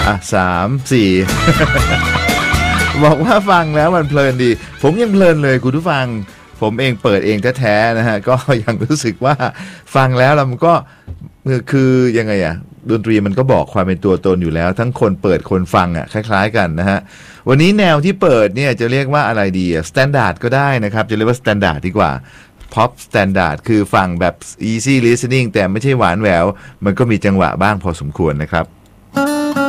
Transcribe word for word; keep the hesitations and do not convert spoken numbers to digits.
อ่ะสามสี่ บอกว่าฟังแล้วมันเพลินดีผมยังเพลินเลยคุณผู้ฟังผมเองเปิดเองแท้ๆนะฮะก็ยังรู้สึกว่าฟังแล้วเรามันก็คือยังไงอะดนตรีมันก็บอกความเป็นตัวตนอยู่แล้วทั้งคนเปิดคนฟังอะคล้ายๆกันนะฮะวันนี้แนวที่เปิดเนี่ยจะเรียกว่าอะไรดีอะสแตนดาร์ดก็ได้นะครับจะเรียกว่าสแตนดาร์ดดีกว่า pop standard คือฟังแบบ easy listening แต่ไม่ใช่หวานแหววมันก็มีจังหวะบ้างพอสมควรนะครับ